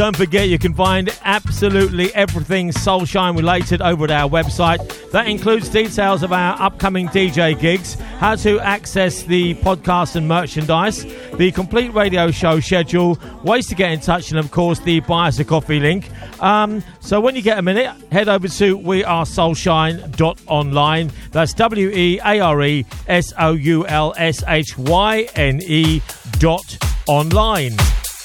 Don't forget, you can find absolutely everything Soulshine related over at our website. That includes details of our upcoming DJ gigs, how to access the podcast and merchandise, the complete radio show schedule, ways to get in touch, and of course the buy us a coffee link. So when you get a minute, head over to wearesoulshine.online. That's wearesoulshine.online.